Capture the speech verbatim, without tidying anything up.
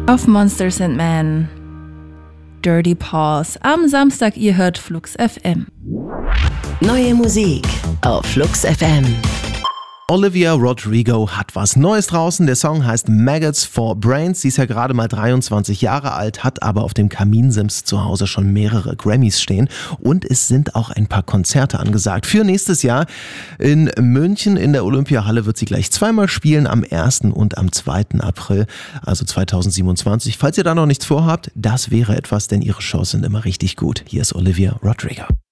Auf Monsters and Men, Dirty Paws. Am Samstag, ihr hört Flux F M. Neue Musik auf Flux F M. Olivia Rodrigo hat was Neues draußen. Der Song heißt Maggots for Brains. Sie ist ja gerade mal dreiundzwanzig Jahre alt, hat aber auf dem Kaminsims zu Hause schon mehrere Grammys stehen. Und es sind auch ein paar Konzerte angesagt. Für nächstes Jahr in München in der Olympiahalle wird sie gleich zweimal spielen, am ersten und am zweiten April, also zweitausendsiebenundzwanzig. Falls ihr da noch nichts vorhabt, das wäre etwas, denn ihre Shows sind immer richtig gut. Hier ist Olivia Rodrigo.